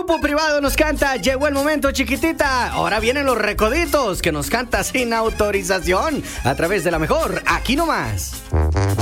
Grupo Privado nos canta Llegó el momento, chiquitita. Ahora vienen los Recoditos, que nos canta sin autorización a través de la mejor, aquí nomás.